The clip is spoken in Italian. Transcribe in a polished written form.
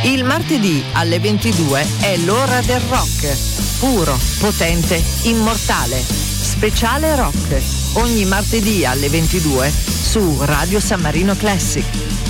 Il martedì alle 22 è l'ora del rock, puro, potente, immortale. Speciale rock, ogni martedì alle 22 su Radio San Marino Classic.